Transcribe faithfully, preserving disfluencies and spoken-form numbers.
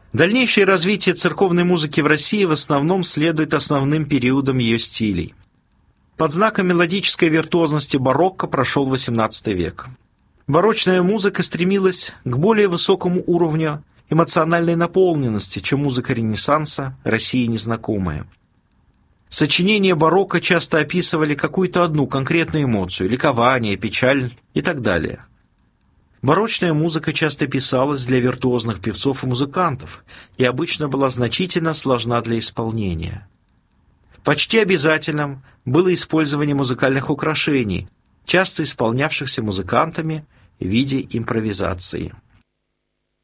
Дальнейшее развитие церковной музыки в России в основном следует основным периодам ее стилей. Под знаком мелодической виртуозности барокко прошел восемнадцатый век. Барочная музыка стремилась к более высокому уровню эмоциональной наполненности, чем музыка Ренессанса, России незнакомая. Сочинения барокко часто описывали какую-то одну конкретную эмоцию – ликование, печаль и так далее. Барочная музыка часто писалась для виртуозных певцов и музыкантов и обычно была значительно сложна для исполнения. Почти обязательным было использование музыкальных украшений, часто исполнявшихся музыкантами в виде импровизации.